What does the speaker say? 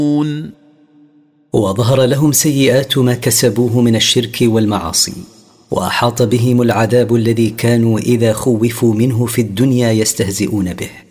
وظهر لهم سيئات ما كسبوه من الشرك والمعاصي، وأحاط بهم العذاب الذي كانوا إذا خوفوا منه في الدنيا يستهزئون به.